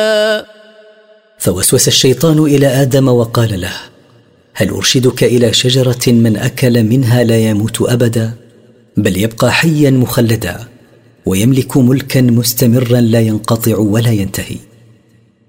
فوسوس الشيطان إلى آدم وقال له: هل أرشدك إلى شجرة من أكل منها لا يموت أبدا، بل يبقى حيا مخلدا ويملك ملكا مستمرا لا ينقطع ولا ينتهي؟